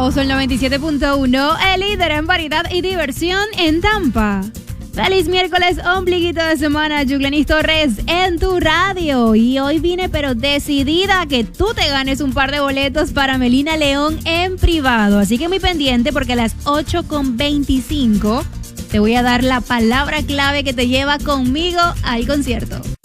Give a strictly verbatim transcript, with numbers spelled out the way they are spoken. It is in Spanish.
Poderoso el noventa y siete punto uno, el líder en variedad y diversión en Tampa. Feliz miércoles, ombliguito de semana, Yuglenis Torres en tu radio. Y hoy vine pero decidida a que tú te ganes un par de boletos para Melina León en privado. Así que muy pendiente porque a las ocho con veinticinco te voy a dar la palabra clave que te lleva conmigo al concierto.